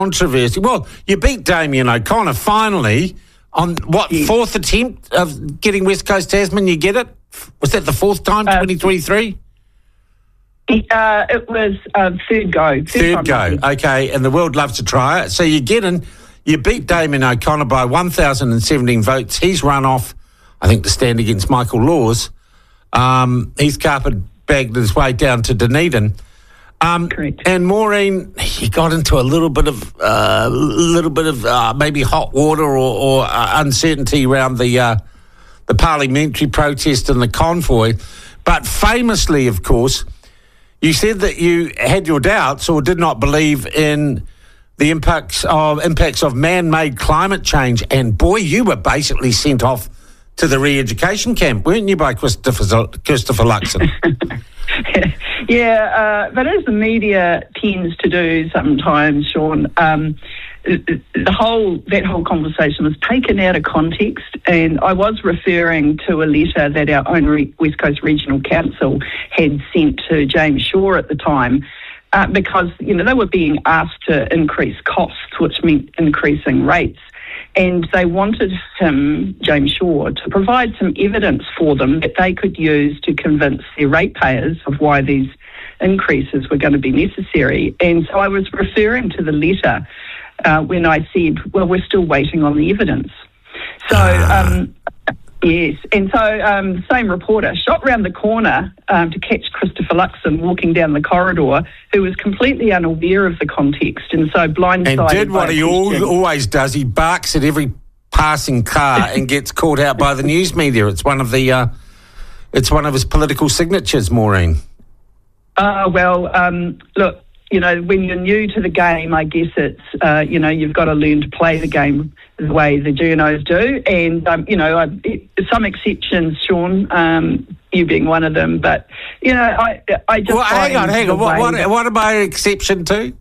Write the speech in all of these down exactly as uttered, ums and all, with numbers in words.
controversy. Well, you beat Damien O'Connor finally on, what, Yes. fourth attempt of getting West Coast Tasman? You get it? Was that the fourth time, Uh, twenty twenty-three? Uh, it was uh, third go. Third, Third time go, lucky. okay, and the world loves to try it. So you get in, you beat Damien O'Connor by one thousand seventeen votes. He's run off, I think, to stand against Michael Laws. Um, he's carpet-bagged his way down to Dunedin. Um, Correct. And Maureen, he got into a little bit of, uh, little bit of uh, maybe hot water or, or uh, uncertainty around the uh, the parliamentary protest and the convoy. But famously, of course, you said that you had your doubts or did not believe in the impacts of impacts of man-made climate change. And boy, you were basically sent off to the re-education camp, weren't you, by Christopher Christopher Luxon? Yeah, uh, but as the media tends to do sometimes, Sean, um, the whole that whole conversation was taken out of context, and I was referring to a letter that our own Re- West Coast Regional Council had sent to James Shaw at the time, uh, because you know they were being asked to increase costs, which meant increasing rates. And they wanted him, James Shaw, to provide some evidence for them that they could use to convince their ratepayers of why these increases were going to be necessary. And so I was referring to the letter uh, when I said, well, we're still waiting on the evidence. So, um, yes. And so um, the same reporter shot round the corner um, to catch Christopher Luxon walking down the corridor, who was completely unaware of the context and so blindsided. And did by what a he question. al- always does. He barks at every passing car and gets caught out by the news media. It's one of the, uh, it's one of his political signatures, Maureen. Uh, well, um, look, you know, when you're new to the game, I guess it's, uh, you know, you've got to learn to play the game the way the journos do. And, um, you know, I, it, some exceptions, Sean, um, you being one of them. But, you know, I I just... Well, hang on, find hang the on. What, way what, that- what am I an exception to?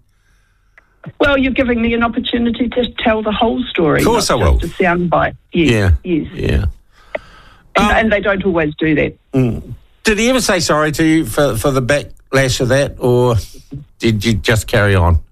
Well, you're giving me an opportunity to tell the whole story. Of course not I will. just a soundbite. Yes, Yeah. yes. Yeah. And, Um, and they don't always do that. Mm. Did he ever say sorry to you for, for the backlash of that, or did you just carry on?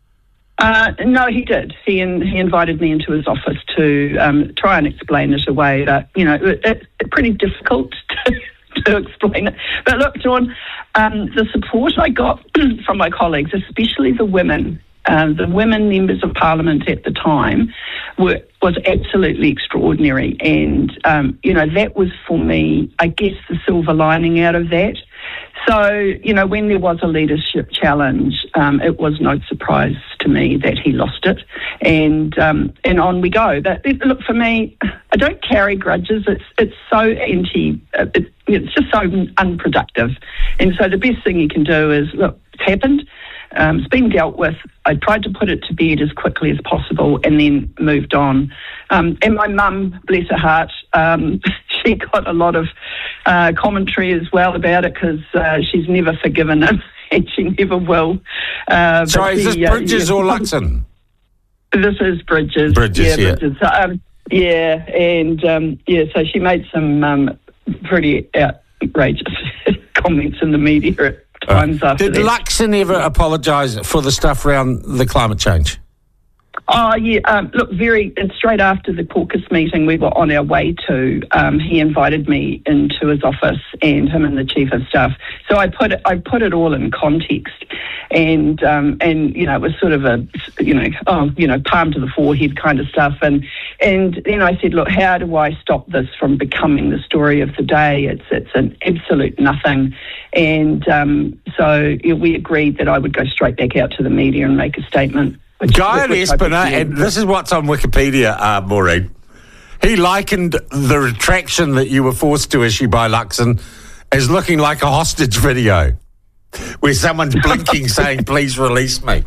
Uh, no, he did. He in, he invited me into his office to um, try and explain it away. But you know, it, it's pretty difficult to, to explain it. But look, John, um, the support I got from my colleagues, especially the women, uh, the women members of Parliament at the time, were was absolutely extraordinary. And um, you know, that was for me, I guess, the silver lining out of that. So, you know, when there was a leadership challenge, um, it was no surprise to me that he lost it. And um, and on we go. But it, look, for me, I don't carry grudges. It's it's so anti, uh, it, it's just so unproductive. And so the best thing you can do is, look, it's happened. Um, it's been dealt with. I tried to put it to bed as quickly as possible and then moved on. Um, and my mum, bless her heart, um, she got a lot of uh, commentary as well about it because uh, she's never forgiven him and she never will. Uh, but Sorry, is this she, uh, Bridges yeah, or Luxon? This is Bridges. Bridges, yeah. yeah. Bridges. Um, yeah, and um, yeah, so she made some um, pretty outrageous comments in the media at times after Did that. Luxon ever apologise for the stuff around the climate change? Oh, yeah. Um, look, very and straight after the caucus meeting we were on our way to, um, he invited me into his office and him and the chief of staff. So I put it, I put it all in context, and um, and you know it was sort of a you know oh you know palm to the forehead kind of stuff, and and then I said, look, how do I stop this from becoming the story of the day? It's it's an absolute nothing, and um, so you know, we agreed that I would go straight back out to the media and make a statement. Which, Guy which I Espiner, prepared. and this is what's on Wikipedia, uh, Maureen. He likened the retraction that you were forced to issue by Luxon as looking like a hostage video where someone's blinking saying, please release me.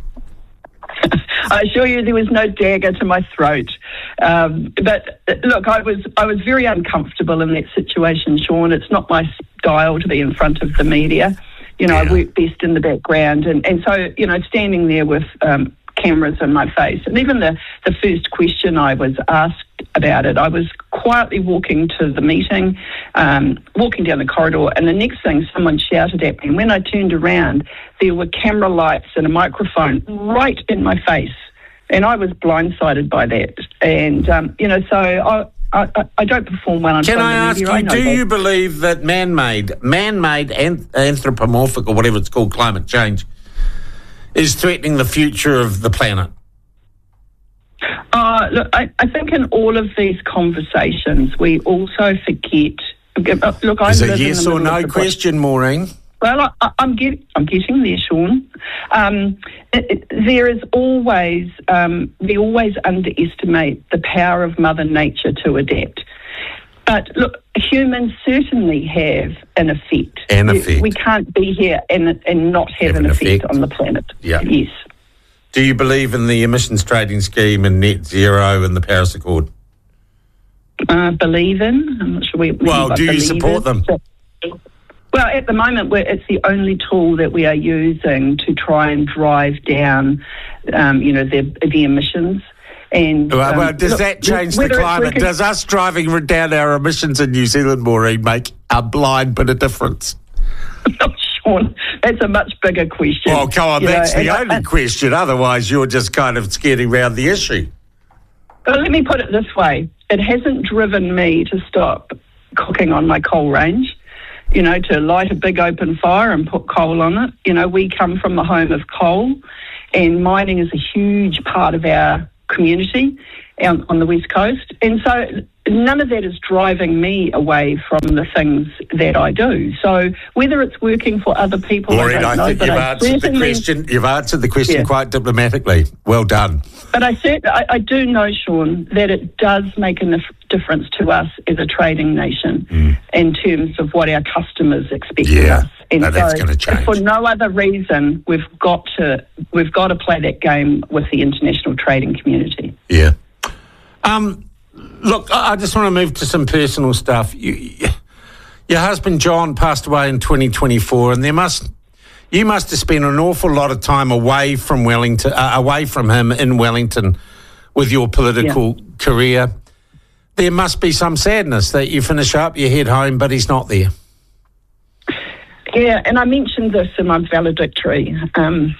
I assure you there was no dagger to my throat. Um, but uh, look, I was I was very uncomfortable in that situation, Sean. It's not my style to be in front of the media. You know, Yeah. I work best in the background. And, and so, you know, standing there with um, cameras in my face, and even the, the first question I was asked about it, I was quietly walking to the meeting, um, walking down the corridor, and the next thing someone shouted at me. And when I turned around, there were camera lights and a microphone right in my face. And I was blindsided by that. And, um, you know, so I, I, I don't perform well on Can social I ask media. you, do that. you believe that man-made, man-made and anthropomorphic, or whatever it's called, climate change, is threatening the future of the planet? Uh, look, I, I think in all of these conversations, we also forget. Look, I Is live a in the yes or middle of no the question, Maureen? Well, I, I'm, get, I'm getting there, Sean. Um, it, it, there is always, um, we always underestimate the power of Mother Nature to adapt. But look, humans certainly have an effect. An We- effect. We can't be here and, and not have, Have an an effect, effect. on the planet. Yeah. Yes. Do you believe in the emissions trading scheme and net zero and the Paris Accord? Uh, believe in? I'm not sure we. we Well, I do you believe support in. them? Well, at the moment, we're, it's the only tool that we are using to try and drive down, um, you know, the, the emissions. And Well, um, well, does look, that change the whether it's climate? working- Does us driving down our emissions in New Zealand, Maureen, make a blind bit of difference? Sean, that's a much bigger question. Well, come on, you that's know, the and only I- question. Otherwise, you're just kind of skating around the issue. Well, let me put it this way. It hasn't driven me to stop cooking on my coal range, you know, to light a big open fire and put coal on it. You know, we come from the home of coal, and mining is a huge part of our community on, on the West Coast. And so none of that is driving me away from the things that I do. So whether it's working for other people, Maureen, I don't I know. think but you've I answered the certainly- question. You've answered the question Yeah. quite diplomatically. Well done. But I, cert- I, I do know, Sean, that it does make a nif- difference to us as a trading nation Mm. in terms of what our customers expect Yeah, of us. And no, that's so, gonna change. if for no other reason, we've got to we've got to play that game with the international trading community. Yeah. Um, look, I I just want to move to some personal stuff. You, you, your husband John passed away in twenty twenty-four, and there must you must have spent an awful lot of time away from Wellington, uh, away from him in Wellington, with your political Yeah. career. There must be some sadness that you finish up, you head home, but he's not there. Yeah, and I mentioned this in my valedictory. Um,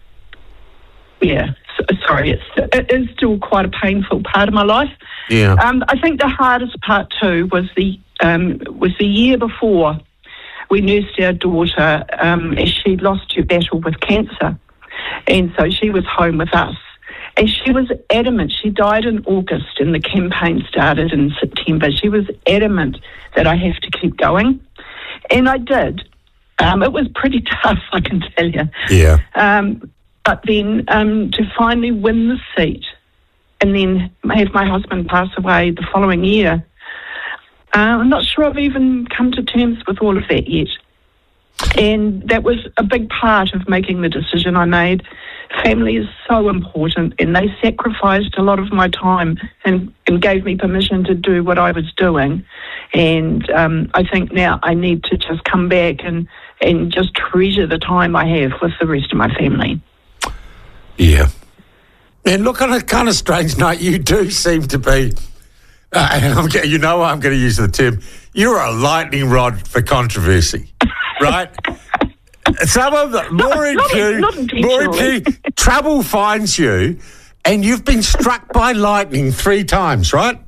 yeah, so, sorry, it's, it is still quite a painful part of my life. Yeah. Um, I think the hardest part too was the um, was the year before we nursed our daughter um, as she lost her battle with cancer, and so she was home with us. And she was adamant. She died in August, and the campaign started in September. She was adamant that I have to keep going, and I did. Um, it was pretty tough, I can tell you. Yeah. Um, but then um, to finally win the seat and then have my husband pass away the following year, uh, I'm not sure I've even come to terms with all of that yet. And that was a big part of making the decision I made. Family is so important, and they sacrificed a lot of my time and, and gave me permission to do what I was doing. And um, I think now I need to just come back and, and just treasure the time I have with the rest of my family. Yeah. And look, on a kind of strange note, you do seem to be, uh, and I'm, g- you know I'm going to use the term, you're a lightning rod for controversy, right? Some of the, Maureen not- Pugh, not Maureen intentionally. Pugh, trouble finds you, and you've been struck by lightning three times, right?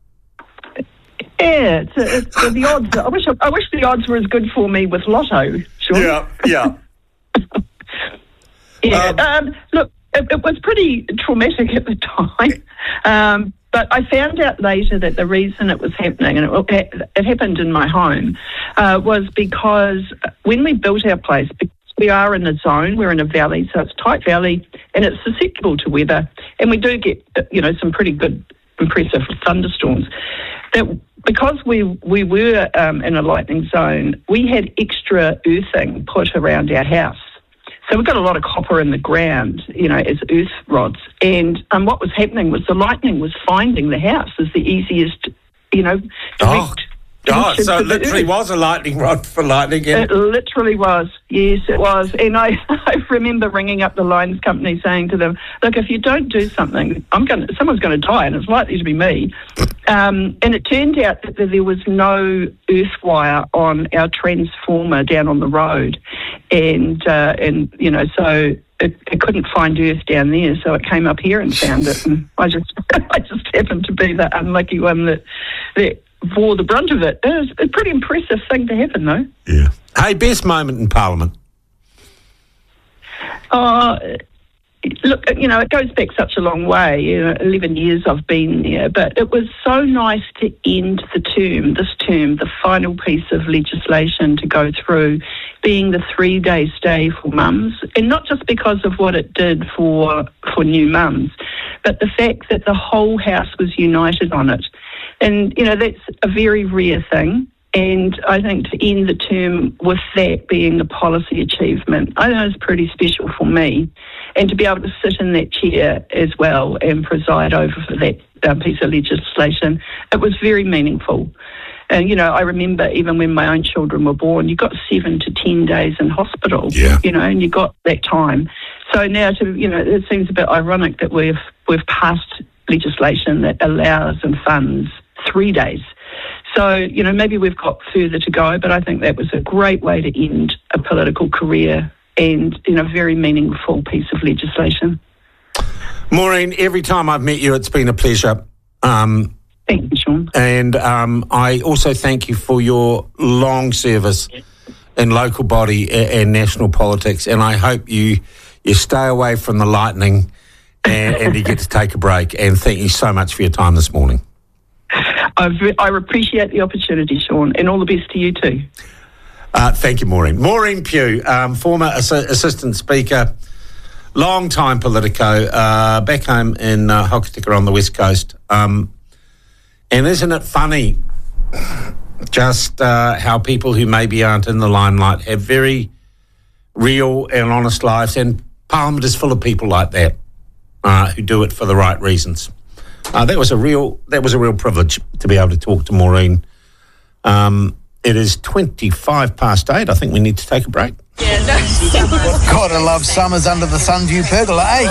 Yeah, it's, it's, the odds. I wish I wish the odds were as good for me with Lotto. Sure. Yeah, yeah. Yeah. Um, Um, look, it, it was pretty traumatic at the time, um, but I found out later that the reason it was happening, and it, it happened in my home, uh, was because when we built our place, because we are in a zone, we're in a valley, so it's a tight valley, and it's susceptible to weather, and we do get, you know, some pretty good, impressive thunderstorms. That because we we were um, in a lightning zone, we had extra earthing put around our house. So we've got a lot of copper in the ground, you know, as earth rods. And um, what was happening was the lightning was finding the house as the easiest, you know, direct Oh, Oh, so it literally was a lightning rod for lightning. Yeah. It literally was. Yes, it was. And I, I remember ringing up the lines company saying to them, look, if you don't do something, I'm going to, someone's going to die, and it's likely to be me. Um, and it turned out that there was no earth wire on our transformer down on the road. And, uh, and you know, so it, it couldn't find earth down there, so it came up here and found it. And I just I just happened to be the unlucky one that, that bore the brunt of it. It was a pretty impressive thing to happen, though. Yeah. Hey, best moment in Parliament? Uh, look, you know, it goes back such a long way. You know, eleven years I've been there, but it was so nice to end the term, this term, the final piece of legislation to go through, being the three-day stay for mums, and not just because of what it did for for new mums, but the fact that the whole House was united on it. And, you know, that's a very rare thing. And I think to end the term with that being a policy achievement, I think it's pretty special for me. And to be able to sit in that chair as well and preside over for that uh, piece of legislation, it was very meaningful. And, you know, I remember even when my own children were born, you got seven to ten days in hospital, yeah. you know, and you got that time. So now, to you know, it seems a bit ironic that we've we've passed legislation that allows and funds three days. So, you know, maybe we've got further to go, but I think that was a great way to end a political career and, you know, very meaningful piece of legislation. Maureen, every time I've met you, it's been a pleasure. Um, thank you, Sean. And um, I also thank you for your long service in local body and national politics, and I hope you, you stay away from the lightning and, and you get to take a break. And thank you so much for your time this morning. I've, I appreciate the opportunity, Sean, and all the best to you too. Uh, thank you, Maureen. Maureen Pugh, um, former ass- Assistant Speaker, long-time Politico, uh, back home in uh, Hokitika on the West Coast. Um, and isn't it funny just uh, how people who maybe aren't in the limelight have very real and honest lives, and Parliament is full of people like that uh, who do it for the right reasons. Uh, that was a real that was a real privilege to be able to talk to Maureen. Um, it is twenty-five past eight. I think we need to take a break. Yeah, no. Gotta love summers under the Sunview pergola, eh?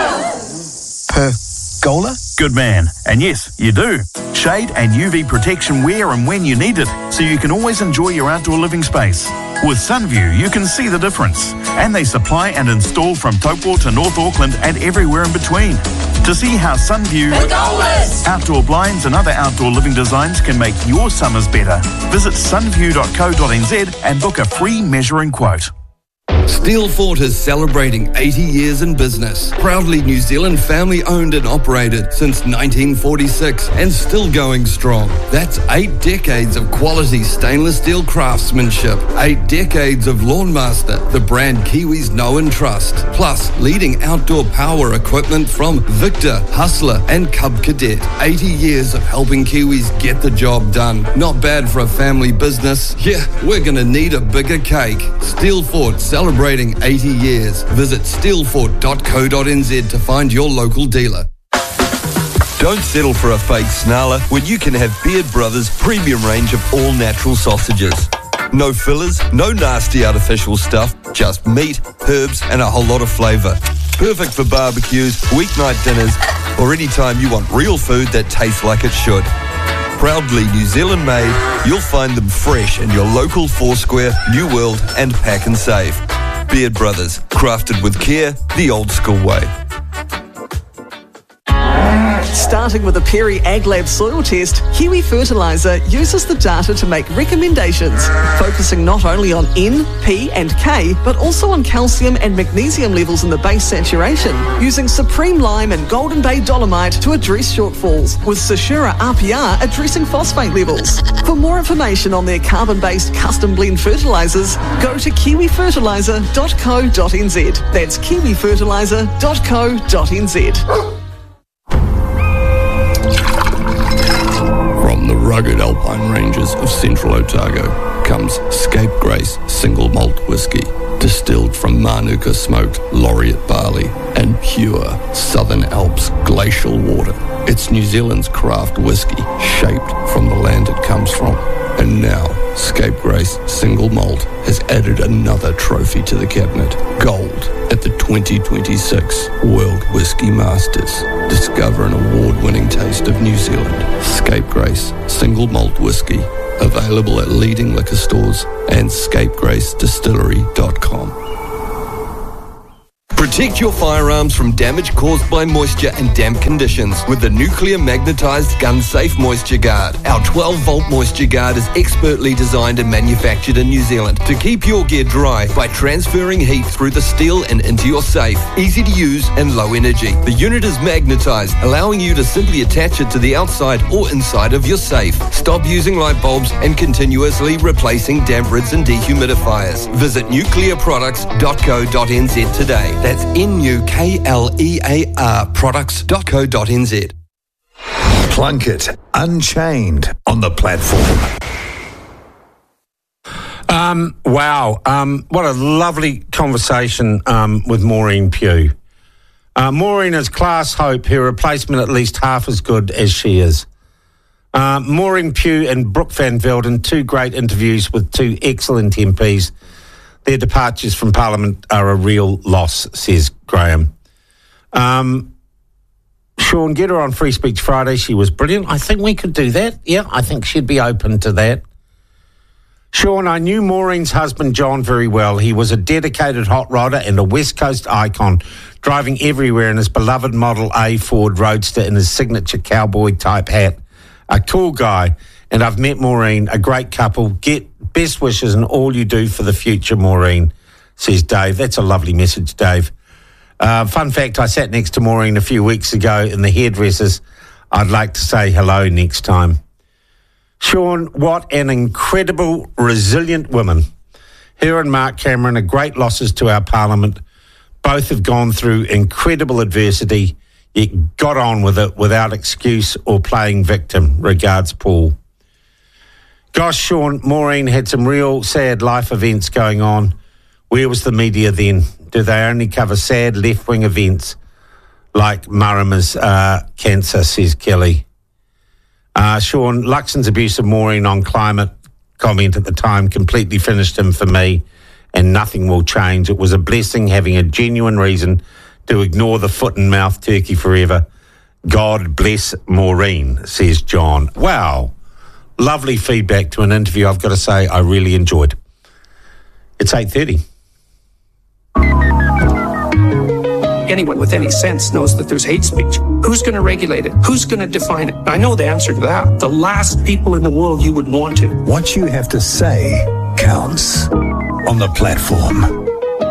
Pergola? Good man. And yes, you do. Shade and U V protection where and when you need it, so you can always enjoy your outdoor living space. With Sunview, you can see the difference. And they supply and install from Taupo to North Auckland and everywhere in between. To see how Sunview, outdoor blinds and other outdoor living designs can make your summers better, visit sunview dot co dot n z and book a free measuring quote. Steelfort is celebrating eighty years in business. Proudly New Zealand family owned and operated since nineteen forty-six and still going strong. That's eight decades of quality stainless steel craftsmanship. Eight decades of Lawnmaster, the brand Kiwis know and trust. Plus leading outdoor power equipment from Victor, Hustler and Cub Cadet. eighty years of helping Kiwis get the job done. Not bad for a family business. Yeah, we're going to need a bigger cake. Steelfort celebrating eighty years. Visit steelfort dot co dot n z to find your local dealer. Don't settle for a fake snarler when you can have Beard Brothers' premium range of all-natural sausages. No fillers, no nasty artificial stuff, just meat, herbs and a whole lot of flavour. Perfect for barbecues, weeknight dinners, or any time you want real food that tastes like it should. Proudly New Zealand made, you'll find them fresh in your local Foursquare, New World and Pack and Save. Beard Brothers, crafted with care, the old school way. Starting with a Perry AgLab soil test, Kiwi Fertiliser uses the data to make recommendations, focusing not only on N, P and K, but also on calcium and magnesium levels in the base saturation, using Supreme Lime and Golden Bay Dolomite to address shortfalls, with Sashura R P R addressing phosphate levels. For more information on their carbon-based custom blend fertilisers, go to kiwi fertiliser dot co dot n z. That's kiwi fertiliser dot co dot n z. Rugged alpine ranges of central Otago comes Scapegrace single malt whiskey, distilled from Manuka smoked laureate barley and pure Southern Alps glacial water. It's New Zealand's craft whiskey, shaped from the land it comes from. And now, Scapegrace Single Malt has added another trophy to the cabinet. Gold at the twenty twenty-six World Whisky Masters. Discover an award-winning taste of New Zealand. Scapegrace Single Malt Whisky. Available at leading liquor stores and scapegrace distillery dot com. Protect your firearms from damage caused by moisture and damp conditions with the Nuclear Magnetized Gun Safe Moisture Guard. Our twelve volt Moisture Guard is expertly designed and manufactured in New Zealand to keep your gear dry by transferring heat through the steel and into your safe. Easy to use and low energy. The unit is magnetized, allowing you to simply attach it to the outside or inside of your safe. Stop using light bulbs and continuously replacing damp rids and dehumidifiers. Visit nuclear products dot co dot n z today. That's N U K L E A R products dot co dot n z. Plunkett Unchained on the platform. Um, wow. Um, what a lovely conversation um, with Maureen Pugh. Uh, Maureen is class hope, her replacement at least half as good as she is. Uh, Maureen Pugh and Brooke Van Velden, two great interviews with two excellent M Ps. Their departures from Parliament are a real loss, says Graham. Um, Sean, get her on Free Speech Friday. She was brilliant. I think we could do that. Yeah, I think she'd be open to that. Sean, I knew Maureen's husband, John, very well. He was a dedicated hot rodder and a West Coast icon, driving everywhere in his beloved Model A Ford Roadster in his signature cowboy-type hat. A cool guy. And I've met Maureen, a great couple. Get best wishes and all you do for the future, Maureen, says Dave. That's a lovely message, Dave. Uh, fun fact, I sat next to Maureen a few weeks ago in the hairdressers. I'd like to say hello next time. Sean, what an incredible, resilient woman. Her and Mark Cameron are great losses to our Parliament. Both have gone through incredible adversity, yet got on with it without excuse or playing victim. Regards, Paul. Gosh, Sean, Maureen had some real sad life events going on. Where was the media then? Do they only cover sad left-wing events like Marama's uh, cancer, says Kelly. Uh, Sean, Luxon's abuse of Maureen on climate comment at the time completely finished him for me, and nothing will change. It was a blessing having a genuine reason to ignore the foot and mouth turkey forever. God bless Maureen, says John. Wow. Lovely feedback to an interview, I've got to say, I really enjoyed. It's eight thirty. Anyone with any sense knows that there's hate speech. Who's going to regulate it? Who's going to define it? I know the answer to that. The last people in the world you would want to. What you have to say counts on the platform.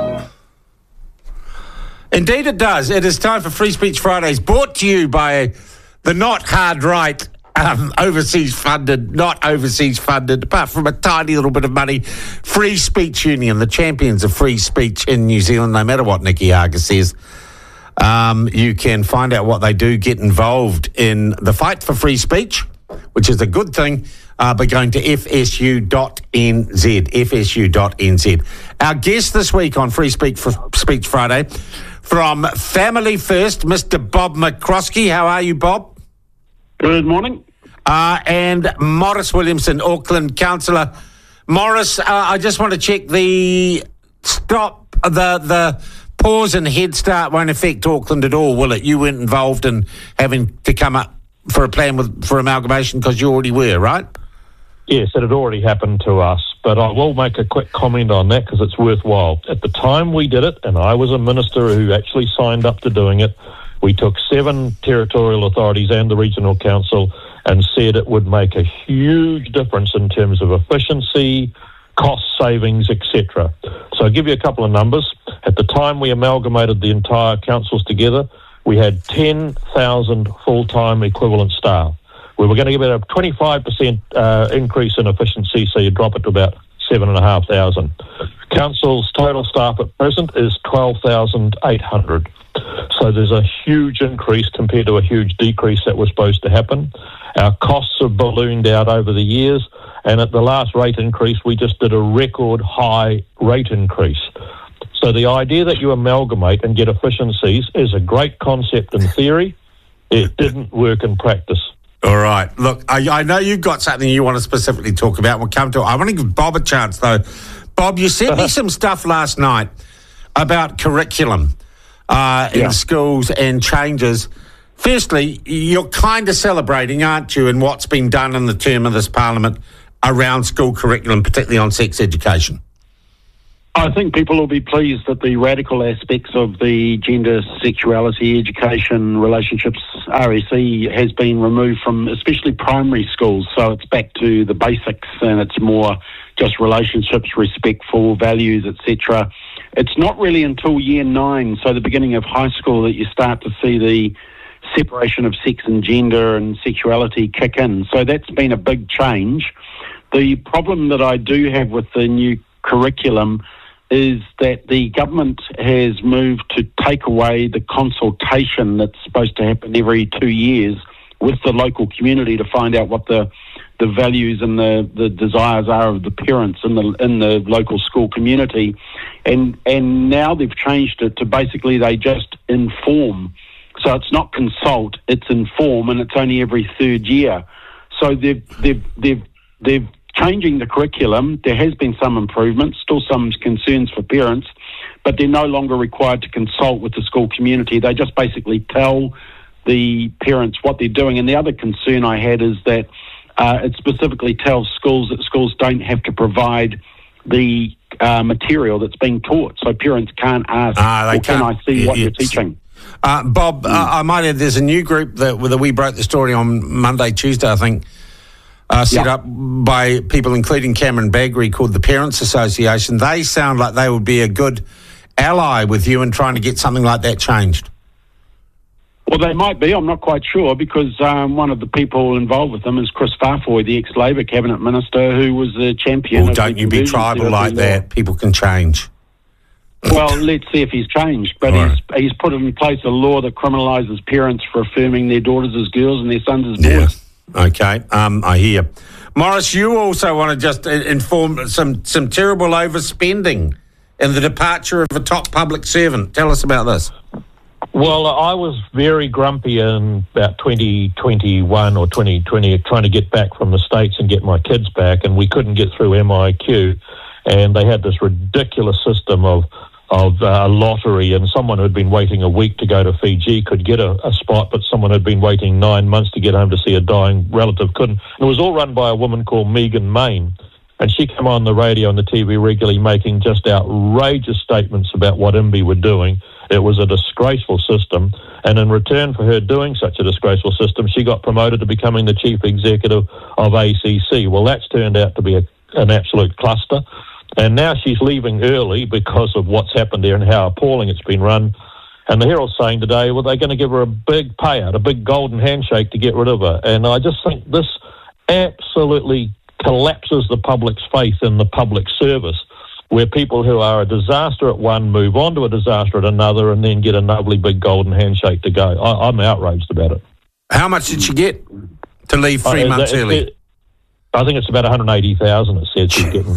Indeed it does. It is time for Free Speech Fridays, brought to you by the not hard right, um, overseas funded, not overseas funded, apart from a tiny little bit of money, Free Speech Union, the champions of free speech in New Zealand, no matter what Nikki Hager says. Um, you can find out what they do, get involved in the fight for free speech, which is a good thing, uh, by going to f s u dot n z, f s u dot n z. Our guest this week on Free Speech, Speech Friday, from Family First, Mister Bob McCroskey. How are you, Bob? Good morning. Uh, and Morris Williamson, Auckland Councillor. Morris, uh, I just want to check the stop, the the pause and head start won't affect Auckland at all, will it? You weren't involved in having to come up for a plan with, for amalgamation because you already were, right? Yes, it had already happened to us, but I will make a quick comment on that because it's worthwhile. At the time we did it, and I was a minister who actually signed up to doing it, we took seven territorial authorities and the regional council and said it would make a huge difference in terms of efficiency, cost savings, et cetera. So I'll give you a couple of numbers. At the time we amalgamated the entire councils together, we had ten thousand full-time equivalent staff. We were going to give it a twenty-five percent uh, increase in efficiency, so you drop it to about seven thousand five hundred. Council's total staff at present is twelve thousand eight hundred. So there's a huge increase compared to a huge decrease that was supposed to happen. Our costs have ballooned out over the years, and at the last rate increase, we just did a record high rate increase. So the idea that you amalgamate and get efficiencies is a great concept in theory. It didn't work in practice. All right. Look, I, I know you've got something you want to specifically talk about. We'll come to it. I want to give Bob a chance, though. Bob, you sent me some stuff last night about curriculum uh, in Yeah. schools and changes. Firstly, you're kind of celebrating, aren't you, in what's been done in the term of this parliament around school curriculum, particularly on sex education? I think people will be pleased that the radical aspects of the gender, sexuality, education, relationships, R S E has been removed from especially primary schools. So it's back to the basics and it's more just relationships, respectful values, et cetera. It's not really until year nine, so the beginning of high school, that you start to see the separation of sex and gender and sexuality kick in. So that's been a big change. The problem that I do have with the new curriculum is that the government has moved to take away the consultation that's supposed to happen every two years with the local community to find out what the the values and the, the desires are of the parents in the in the local school community. And and now they've changed it to basically they just inform. So it's not consult, it's inform, and it's only every third year. So they've they've they've they've changing the curriculum. There has been some improvements, still some concerns for parents, but they're no longer required to consult with the school community. They just basically tell the parents what they're doing. And the other concern I had is that uh, it specifically tells schools that schools don't have to provide the uh, material that's being taught. So parents can't ask, Ah, they well, can can't. I see what It's- you're teaching? Uh, Bob, uh, I might add, there's a new group that, that we broke the story on Monday, Tuesday, I think, uh, set Yeah. up by people including Cameron Baggery, called the Parents Association. They sound like they would be a good ally with you in trying to get something like that changed. Well, they might be. I'm not quite sure because um, one of the people involved with them is Chris Farfoy, the ex-Labor cabinet minister, who was the champion. Well, of don't the you be conversion tribal therapy like law. that. People can change. Well, let's see if he's changed. But Right. he's he's put in place a law that criminalises parents for affirming their daughters as girls and their sons as boys. Yeah. Okay. Um, I hear. Morris, you also want to just uh, inform some, some terrible overspending in the departure of a top public servant. Tell us about this. Well, I was very grumpy in about twenty twenty-one or twenty twenty, trying to get back from the States and get my kids back, and we couldn't get through M I Q. And they had this ridiculous system of of uh, lottery, and someone who'd been waiting a week to go to Fiji could get a, a spot, but someone who'd been waiting nine months to get home to see a dying relative couldn't. And it was all run by a woman called Megan Main, and she came on the radio and the T V regularly making just outrageous statements about what I M B I were doing. It was a disgraceful system, and in return for her doing such a disgraceful system, she got promoted to becoming the chief executive of A C C. Well, that's turned out to be a, an absolute cluster. And now she's leaving early because of what's happened there and how appalling it's been run. And the Herald's saying today, well, they're going to give her a big payout, a big golden handshake to get rid of her. And I just think this absolutely collapses the public's faith in the public service, where people who are a disaster at one move on to a disaster at another and then get a lovely big golden handshake to go. I, I'm outraged about it. How much did she get to leave three Uh, months it- early? it- I think it's about one hundred eighty thousand it said she's getting.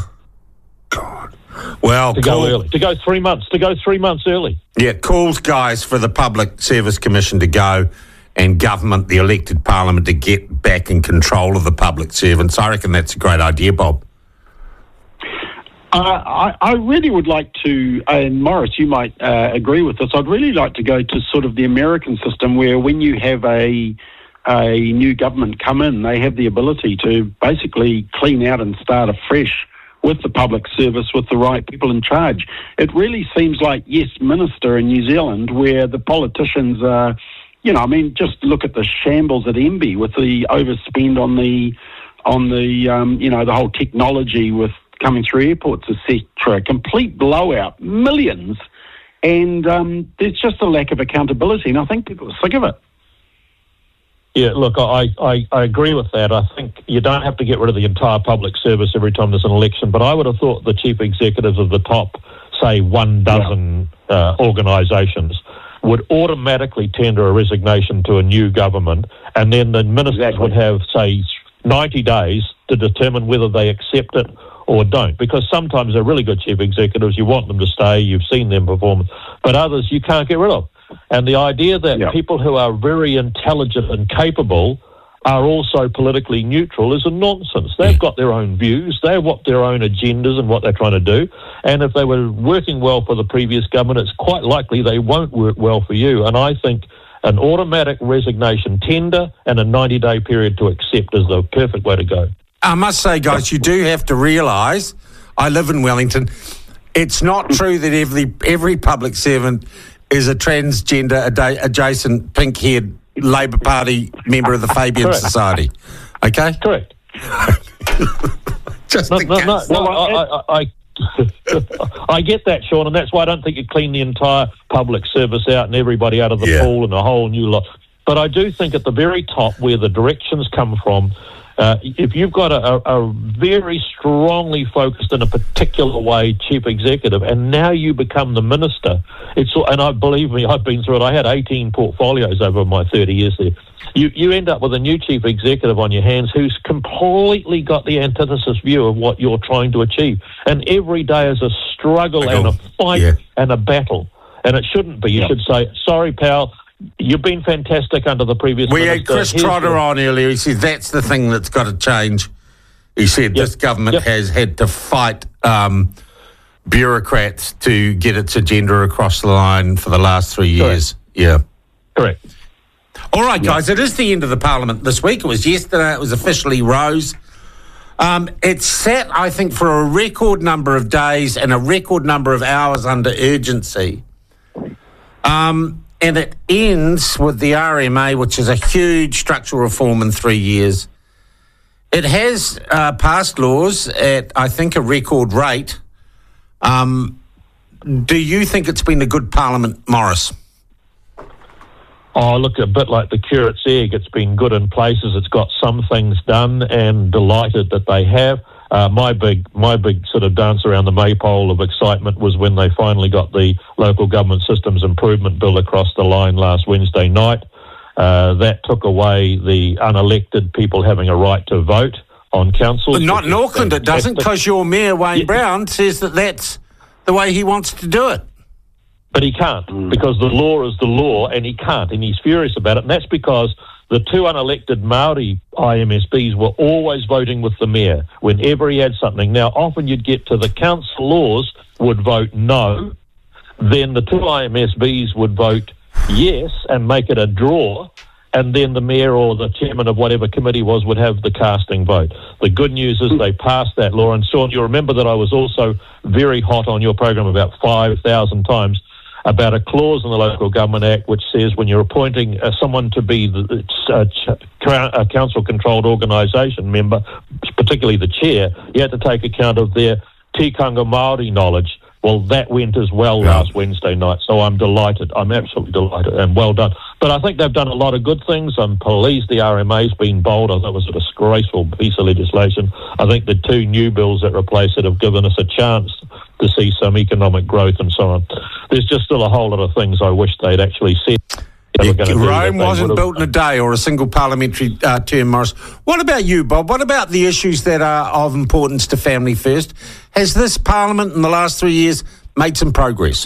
Well, to cool. go early. To go three months. To go three months early. Yeah, calls, guys, for the Public Service Commission to go and government, the elected parliament, to get back in control of the public servants. I reckon that's a great idea, Bob. Uh, I, I really would like to, and Morris, you might uh, agree with this, I'd really like to go to sort of the American system where when you have a a new government come in, they have the ability to basically clean out and start afresh with the public service, with the right people in charge. It really seems like, yes, Minister in New Zealand, where the politicians are, you know, I mean, just look at the shambles at M B I with the overspend on the, on the, um, you know, the whole technology with coming through airports, et cetera. Complete blowout, millions. And um, there's just a lack of accountability, and I think people are sick of it. Yeah, look, I, I, I agree with that. I think you don't have to get rid of the entire public service every time there's an election, but I would have thought the chief executives of the top, say, one dozen yeah. uh, organisations would automatically tender a resignation to a new government, and then the ministers exactly. would have, say, ninety days to determine whether they accept it or don't, because sometimes they're really good chief executives, you want them to stay, you've seen them perform, but others you can't get rid of. And the idea that yep. people who are very intelligent and capable are also politically neutral is a nonsense. They've got their own views, they've got their own agendas and what they're trying to do, and if they were working well for the previous government, it's quite likely they won't work well for you. And I think an automatic resignation tender and a ninety-day period to accept is the perfect way to go. I must say, guys, you do have to realise, I live in Wellington, it's not true that every, every public servant is a transgender ad- adjacent pink-haired Labor Party member of the Fabian Correct. Society. Okay? Correct. Just no, in no, case. no, well, I, I, I, I get that, Sean, and that's why I don't think you clean the entire public service out and everybody out of the Yeah. pool and a whole new lot. But I do think at the very top, where the directions come from, uh, if you've got a, a, a very strongly focused in a particular way chief executive, and now you become the minister, it's and I believe me, I've been through it. I had eighteen portfolios over my thirty years there. You you end up with a new chief executive on your hands who's completely got the antithesis view of what you're trying to achieve, and every day is a struggle and a fight Yeah. and a battle, and it shouldn't be. You Yeah. should say, "Sorry, pal. You've been fantastic under the previous We minister. had Chris Here's Trotter your-" on earlier. He said that's the thing that's got to change. He said Yep. this government Yep. has had to fight um, bureaucrats to get its agenda across the line for the last three years. Yeah. Correct. All right, guys, it is the end of the Parliament this week. It was yesterday. It was officially rose. Um, it sat, I think, for a record number of days and a record number of hours under urgency. Um, and it ends with the R M A, which is a huge structural reform in three years. It has uh, passed laws at, I think, a record rate. Um, do you think it's been a good Parliament, Morris? Oh, look, a bit like the curate's egg. It's been good in places. It's got some things done, and delighted that they have. Uh, my big, my big sort of dance around the maypole of excitement was when they finally got the Local Government Systems Improvement Bill across the line last Wednesday night. Uh, that took away the unelected people having a right to vote on councils. But not in Auckland, it doesn't, because because your mayor, Wayne Yeah. Brown, says that that's the way he wants to do it. But he can't, because the law is the law, and he can't, and he's furious about it. And that's because the two unelected Māori I M S Bs were always voting with the mayor whenever he had something. Now, often you'd get to the council laws would vote no, then the two I M S Bs would vote yes and make it a draw, and then the mayor or the chairman of whatever committee was would have the casting vote. The good news is they passed that law, and Sean, you remember that I was also very hot on your program about five thousand times about a clause in the Local Government Act which says when you're appointing uh, someone to be the, uh, ch- a council-controlled organisation member, particularly the chair, you have to take account of their tikanga Māori knowledge. Well, that went as well Yeah. last Wednesday night, so I'm delighted. I'm absolutely delighted, and well done. But I think they've done a lot of good things. I'm pleased the R M A's been bold. I thought it was a disgraceful piece of legislation. I think the two new bills that replace it have given us a chance to see some economic growth and so on. There's just still a whole lot of things I wish they'd actually said. they were gonna do that Rome they wasn't would've- built in a day or a single parliamentary uh, term, Morris. What about you, Bob? What about the issues that are of importance to Family First? Has this Parliament in the last three years made some progress?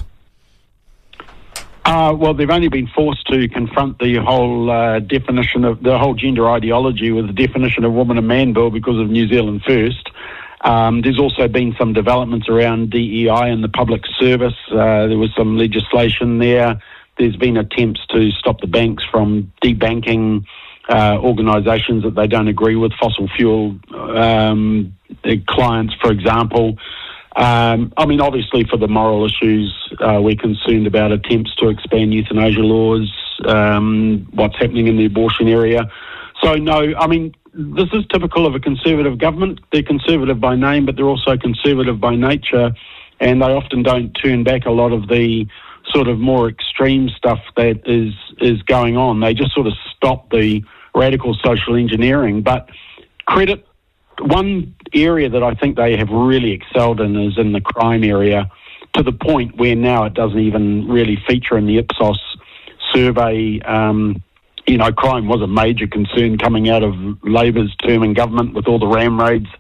Uh, well, they've only been forced to confront the whole uh, definition of the whole gender ideology with the definition of woman and man bill because of New Zealand First. Um, there's also been some developments around D E I and the public service. Uh, there was some legislation there. There's been attempts to stop the banks from debanking uh, organisations that they don't agree with, fossil fuel um, clients, for example. Um, I mean, obviously for the moral issues, uh, we're concerned about attempts to expand euthanasia laws, um, what's happening in the abortion area. So, no, I mean, this is typical of a Conservative government. They're Conservative by name, but they're also Conservative by nature, and they often don't turn back a lot of the sort of more extreme stuff that is, is going on. They just sort of stop the radical social engineering. But credit, one area that I think they have really excelled in is in the crime area, to the point where now it doesn't even really feature in the Ipsos survey. Um, you know, crime was a major concern coming out of Labor's term in government with all the ram raids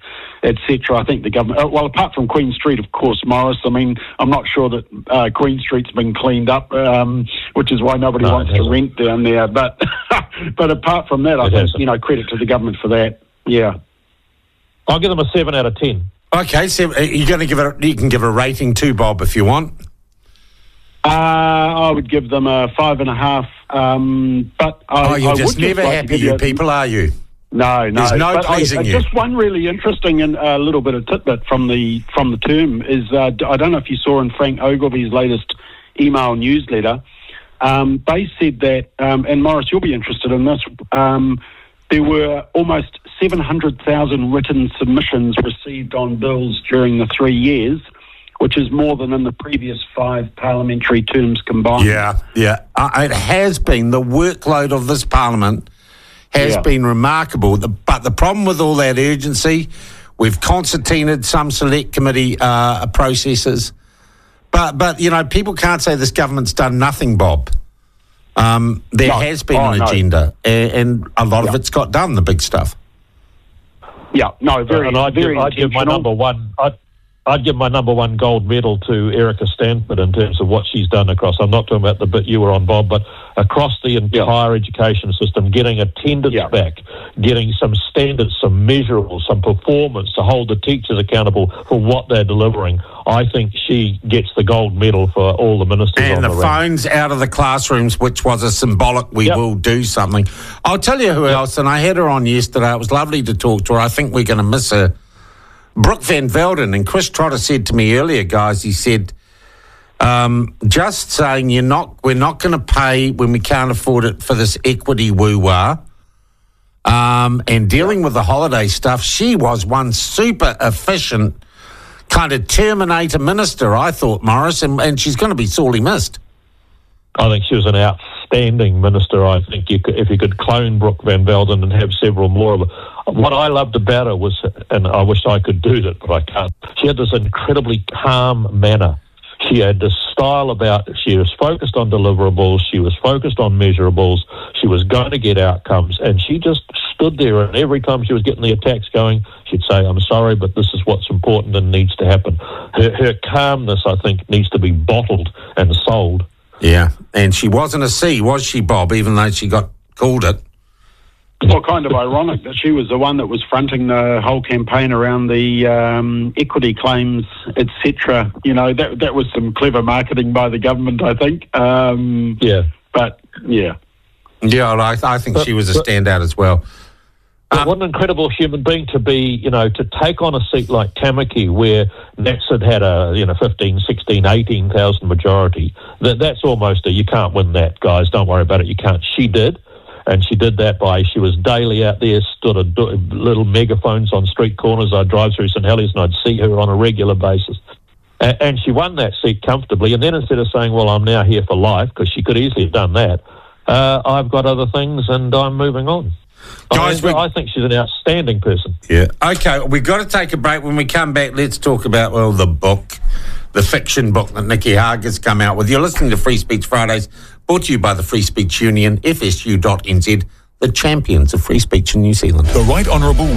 et cetera. I think the government, uh, well, apart from Queen Street, of course, Morris, I mean, I'm not sure that uh, Queen Street's been cleaned up, um, which is why nobody No, wants it to hasn't. rent down there. But but apart from that, I It think, hasn't. you know, credit to the government for that. Yeah. I'll give them a seven out of ten. Okay, so you're going to give it. You can give a rating too, Bob, if you want. Uh, I would give them a five and a half. Um, but I, Oh, you're I just would never like to happy, give you a- people, are you? No, no. There's no but pleasing I, you. Just one really interesting and a uh, little bit of tidbit from the from the term is uh, I don't know if you saw in Frank Ogilvy's latest email newsletter. Um, they said that, um, and Morris, you'll be interested in this. Um, there were almost seven hundred thousand written submissions received on bills during the three years, which is more than in the previous five parliamentary terms combined. Yeah, yeah. Uh, it has been. The workload of this parliament has Yeah. been remarkable. The, but the problem with all that urgency, we've concertinaed some select committee uh, processes. But, but, you know, people can't say this government's done nothing, Bob. Um, there No. has been Oh, an no. agenda, and, and a lot of Yeah. it's got done, the big stuff. Yeah, no, very, and I'd give, very I'd give my intentional. number one. I'd, I'd give my number one gold medal to Erica Stanford in terms of what she's done across. I'm not talking about the bit you were on, Bob, but across the entire education system, getting attendance Yeah. back, getting some standards, some measurables, some performance to hold the teachers accountable for what they're delivering. I think she gets the gold medal for all the ministers on And the the ring. phones out of the classrooms, which was a symbolic, we Yep. will do something. I'll tell you who else, and I had her on yesterday. It was lovely to talk to her. I think we're going to miss her. Brooke Van Velden. And Chris Trotter said to me earlier, guys, he said, um, just saying you're not, we're not going to pay when we can't afford it for this equity woo-wah. Um, and dealing with the holiday stuff, she was one super efficient kind of Terminator minister, I thought, Morris, and, and she's going to be sorely missed. I think she was an outstanding minister. I think you could, if you could clone Brooke Van Velden and have several more of them. What I loved about her was, and I wish I could do that, but I can't, she had this incredibly calm manner. She had this style about, she was focused on deliverables, she was focused on measurables, she was going to get outcomes, and she just stood there, and every time she was getting the attacks going, she'd say, I'm sorry, but this is what's important and needs to happen. Her, her calmness, I think, needs to be bottled and sold. Yeah, and she wasn't a C, was she, Bob, even though she got called it? Well, kind of ironic that she was the one that was fronting the whole campaign around the um, equity claims, et cetera. You know, that that was some clever marketing by the government, I think. Um, yeah. But, yeah. Yeah, I, I think But- she was a but- standout as well. But Um, what an incredible human being to be, you know, to take on a seat like Tamaki where Nats had had a, you know, fifteen, sixteen, eighteen thousand majority. That, that's almost a, you can't win that, guys. Don't worry about it. You can't. She did. And she did that by, she was daily out there, stood at do- little megaphones on street corners. I'd drive through St Helens and I'd see her on a regular basis. A- and she won that seat comfortably. And then instead of saying, well, I'm now here for life, because she could easily have done that, uh, I've got other things and I'm moving on. Guys, I, we- I think she's an outstanding person. Yeah. Okay, we've got to take a break. When we come back, let's talk about, well, the book, the fiction book that Nikki Harger's come out with. You're listening to Free Speech Fridays, brought to you by the Free Speech Union, F S U dot N Z, the champions of free speech in New Zealand. The Right Honourable